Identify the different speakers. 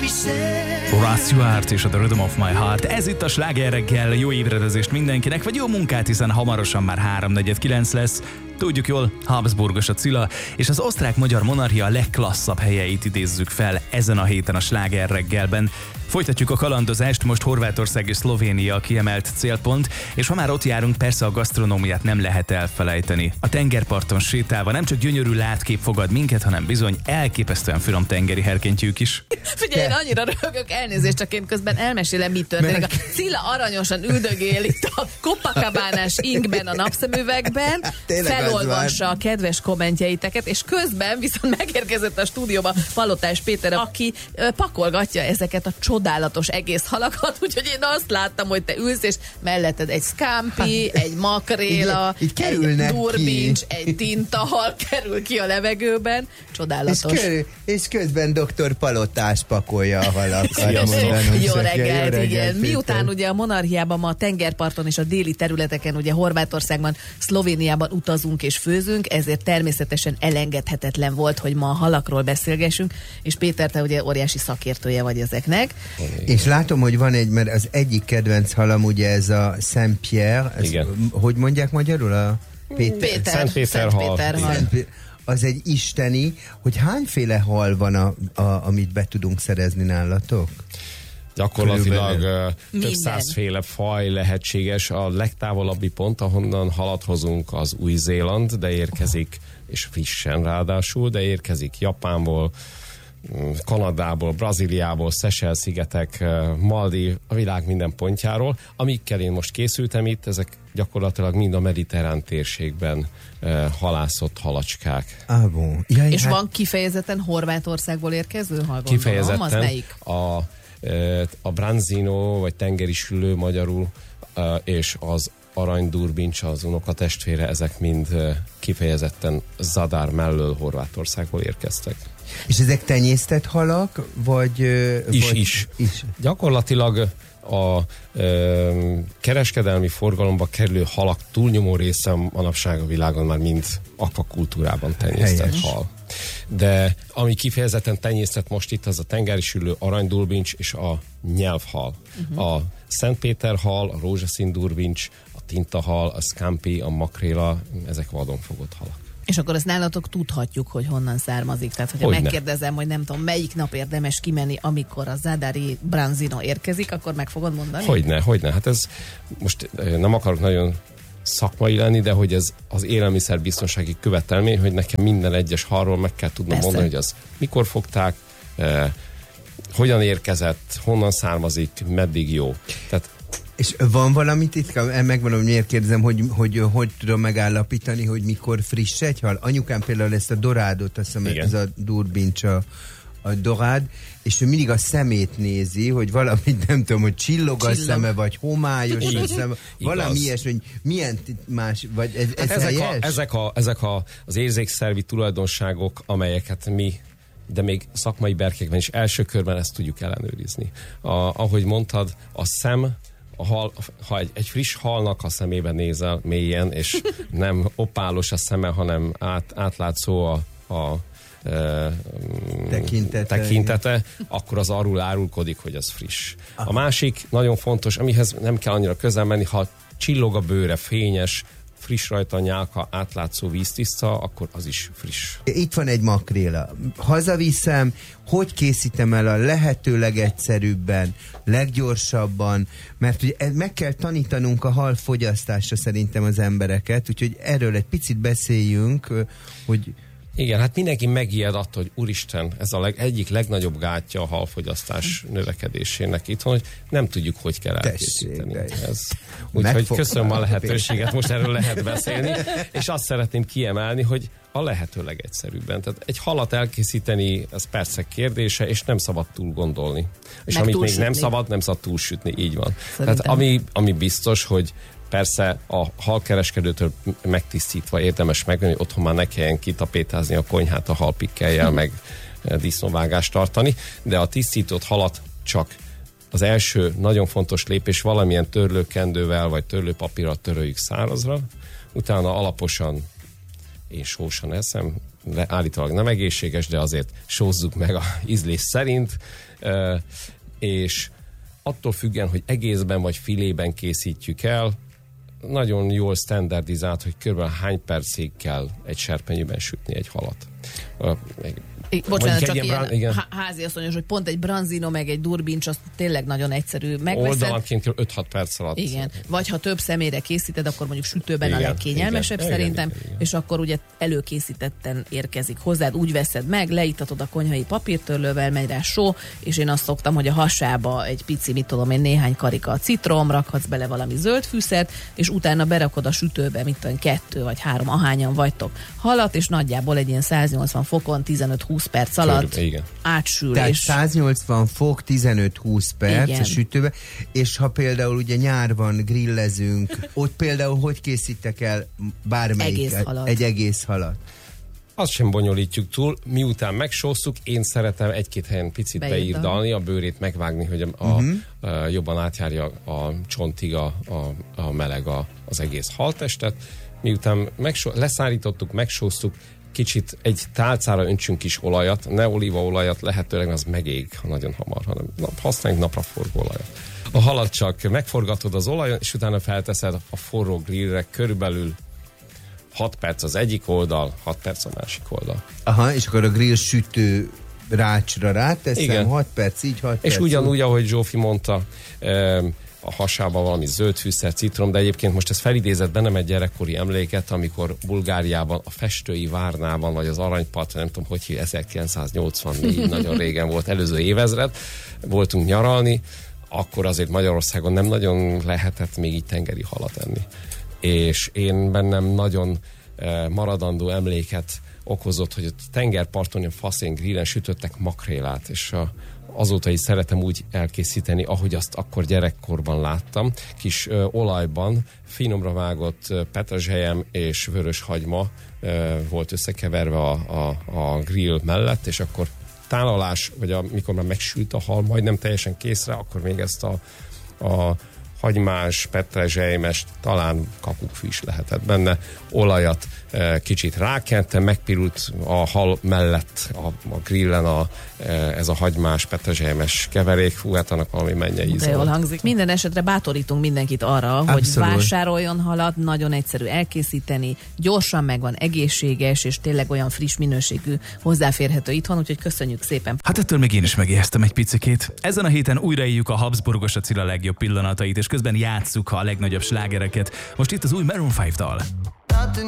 Speaker 1: Rod Stewart és a The Rhythm of My Heart. Ez itt a Sláger reggel. Jó ébredezést mindenkinek, vagy jó munkát, hiszen hamarosan már 3:49 lesz. Tudjuk jól, Habsburgos a Cilla, és az osztrák-magyar monarchia a legklasszabb helyeit idézzük fel ezen a héten a Sláger reggelben. Folytatjuk a kalandozást, most Horvátország és Szlovénia a kiemelt célpont, és ha már ott járunk, persze a gasztronómiát nem lehet elfelejteni. A tengerparton sétálva nem csak gyönyörű látkép fogad minket, hanem bizony elképesztően finom tengeri herkentyűk is.
Speaker 2: Figyelj, én annyira röhögök, elnézést, csak én közben elmesélem, mi történik. A Cilla aranyosan üldögél itt a Copacabánás inkben, a napszemüvegben, felolvassa a kedves kommentjeiteket, és közben viszont megérkezett a stúdióba Palotás Péter, aki pakolgatja ezeket a csodálatos egész halakat, úgyhogy én azt láttam, hogy te ülsz, és melletted egy scampi, egy makréla, egy durbincs, egy tintahal kerül ki a levegőben. Csodálatos.
Speaker 3: És közben dr. Palotás pakolja a halakat.
Speaker 2: Jó reggelt, igen. Miután ugye a monarchiában, ma a tengerparton és a déli területeken, ugye Horvátországban, Szlovéniában utazunk és főzünk, ezért természetesen elengedhetetlen volt, hogy ma a halakról beszélgessünk, és Péter, te ugye óriási szakértője vagy ezeknek.
Speaker 3: És látom, hogy van egy, mert az egyik kedvenc halam ugye ez a Saint-Pierre, hogy mondják magyarul a
Speaker 2: Szent Péter hal.
Speaker 3: Az egy isteni, hogy hányféle hal van, amit be tudunk szerezni nálatok?
Speaker 4: Gyakorlatilag több százféle faj lehetséges. A legtávolabbi pont, ahonnan halat hozunk, az Új-Zéland, de érkezik, és frissen ráadásul, de érkezik Japánból, Kanadából, Brazíliából, Seychelle-szigetek, Maldív, a világ minden pontjáról. Amikkel én most készültem itt, ezek gyakorlatilag mind a mediterrán térségben halászott halacskák.
Speaker 3: Bon.
Speaker 2: És van kifejezetten Horvátországból érkező hal?
Speaker 4: Kifejezetten
Speaker 2: az melyik?
Speaker 4: A branzino, vagy tengeri süllő magyarul, és az aranydurbincs, az unokatestvére, ezek mind kifejezetten Zadar mellől Horvátországból érkeztek.
Speaker 3: És ezek tenyésztett halak, vagy...
Speaker 4: Is. Gyakorlatilag a kereskedelmi forgalomba kerülő halak túlnyomó része manapság a világon már mind akvakultúrában tenyésztett hal. De ami kifejezetten tenyésztett most itt, az a tengeri süllő, aranydurbincs és a nyelvhal. A Szentpéterhal, a rózsaszín durbincs, a tintahal, a scampi, a makréla, ezek vadon fogott halak.
Speaker 2: És akkor ezt nálatok tudhatjuk, hogy honnan származik. Tehát, hogyha megkérdezem, hogy nem tudom, melyik nap érdemes kimenni, amikor a Zadari branzino érkezik, akkor meg fogod mondani?
Speaker 4: Hogyne. Hát ez most nem akarok nagyon szakmai lenni, de hogy ez az élelmiszerbiztonsági követelmény, hogy nekem minden egyes halról meg kell tudnom mondani, hogy az mikor fogták, hogyan érkezett, honnan származik, meddig jó. Tehát
Speaker 3: és van valami titka? Megvan, hogy miért kérdezem, hogy tudom megállapítani, hogy mikor friss egy hal? Anyukám például ezt a dorádot, azt hiszem, ez a durbincs, a dorád, és ő mindig a szemét nézi, hogy valamit nem tudom, hogy csillog a szeme, vagy homályos a szeme, valami ilyesmi, hogy milyen más, vagy ez
Speaker 4: ezek az érzékszervi tulajdonságok, amelyeket mi, de még szakmai berkekben is első körben ezt tudjuk ellenőrizni. Ahogy mondtad, a szem, ha egy friss halnak a szemébe nézel mélyen, és nem opálos a szeme, hanem átlátszó a tekintete, akkor az arról árulkodik, hogy az friss. A másik nagyon fontos, amihez nem kell annyira közel menni, ha csillog a bőre, fényes, friss rajta a nyálka, átlátszó, víztiszta, akkor az is friss.
Speaker 3: Itt van egy makréla. Hazaviszem, hogy készítem el a lehető legegyszerűbben, leggyorsabban, mert ugye meg kell tanítanunk a hal fogyasztásra szerintem az embereket, úgyhogy erről egy picit beszéljünk, hogy...
Speaker 4: Igen, hát mindenki megijed attól, hogy úristen, ez egyik legnagyobb gátja a halfogyasztás növekedésének itthon, hogy nem tudjuk, hogy kell elkészíteni. Úgyhogy köszönöm a lehetőséget, most erről lehet beszélni, és azt szeretném kiemelni, hogy a lehető legegyszerűbben. Tehát egy halat elkészíteni, ez persze kérdése, és nem szabad túl gondolni. És amit még nem szabad túlsütni, így van. Szerintem. Tehát ami biztos, hogy persze a halkereskedőtől megtisztítva érdemes megvenni, hogy otthon már ne kelljen kitapétázni a konyhát a halpikkellyel, meg disznóvágást tartani, de a tisztított halat csak az első nagyon fontos lépés, valamilyen törlőkendővel vagy törlőpapírral töröljük szárazra, utána alaposan és sósan eszem, de állítólag nem egészséges, de azért sózzuk meg a ízlés szerint, és attól függően, hogy egészben vagy filében készítjük el, nagyon jól standardizált, hogy körülbelül hány percig kell egy serpenyőben sütni egy halat.
Speaker 2: Bocsánat, csak ilyen háziasszonyos, hogy pont egy branzino meg egy durbincs, az tényleg nagyon egyszerű.
Speaker 4: Oldalanként 5-6 perc alatt.
Speaker 2: Igen. Vagy ha több személyre készíted, akkor mondjuk sütőben a legkényelmesebb szerintem, és akkor ugye előkészítetten érkezik hozzád, úgy veszed meg, leítatod a konyhai papírtörlővel, megy rá só, és én azt szoktam, hogy a hasába egy pici, mit tudom én, néhány karika citrom, rakhatsz bele valami zöld fűszert, és utána berakod a sütőbe, mit tudom, 2 vagy 3, ahányan vagytok, halat, és nagyjából egy ilyen 180 fokon 15-20 perc alatt átsül.
Speaker 3: Tehát 180 fok, 15-20 perc a sütőbe, és ha például ugye nyár van, grillezünk, ott például hogy készítek el bármelyik egy egész halat?
Speaker 4: Azt sem bonyolítjuk túl, miután megsózzuk, én szeretem egy-két helyen picit beírdalni, a bőrét megvágni, hogy jobban átjárja a csontig a meleg az egész haltestet. Miután leszárítottuk, megsózzuk, kicsit egy tálcára öntsünk is olajat, ne olívaolajat, lehetőleg az megég nagyon hamar, hanem használjunk napraforgó olajat. A halat csak megforgatod az olajon, és utána felteszed a forró grillre körülbelül 6 perc az egyik oldal, 6 perc a másik oldal.
Speaker 3: Aha, és akkor a grill sütő rácsra ráteszem, igen. 6 perc így, 6 perc.
Speaker 4: És ugyanúgy, ahogy Zsófi mondta, a hasába valami zöld fűszer, citrom, de egyébként most ez felidézett bennem egy gyerekkori emléket, amikor Bulgáriában, a Festői Várnában, vagy az Aranyparton, nem tudom, hogy hívja, 1984, nagyon régen volt, előző évezred, voltunk nyaralni, akkor azért Magyarországon nem nagyon lehetett még így tengeri halat enni. És én bennem nagyon maradandó emléket okozott, hogy a tengerparton, a faszén grillen sütöttek makrélát, és azóta is szeretem úgy elkészíteni, ahogy azt akkor gyerekkorban láttam. Kis olajban finomra vágott petrezselyem és vörös hagyma volt összekeverve a grill mellett, és akkor tálalás, vagy amikor már megsült a hal, majdnem teljesen készre, akkor még ezt a hagymás, petrezselymes, talán kakukkfű is lehetett benne, olajat kicsit rákentem, megpirult a hal mellett a grillen ez a hagymás, petrezselymes keverék, fú, hát annak valami mennyei íze.
Speaker 2: De jól hangzik. Minden esetre bátorítunk mindenkit arra, hogy vásároljon halat, nagyon egyszerű elkészíteni, gyorsan megvan, egészséges, és tényleg olyan friss minőségű, hozzáférhető itthon, úgyhogy köszönjük szépen.
Speaker 1: Hát ettől még én is megijesztem egy picikét. Ezen a héten újra éljük a Habsburgos Attila legjobb pillanatait, és közben játsszuk a legnagyobb slágereket. Most itt az új Maroon 5 dal.